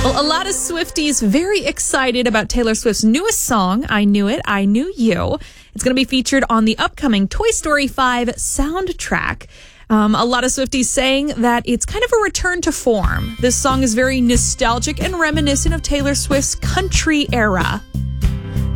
Well, a lot of Swifties very excited about Taylor Swift's newest song, I Knew It, I Knew You. It's going to be featured on the upcoming Toy Story 5 soundtrack. A lot of Swifties saying that it's kind of a return to form. This song is very nostalgic and reminiscent of Taylor Swift's country era.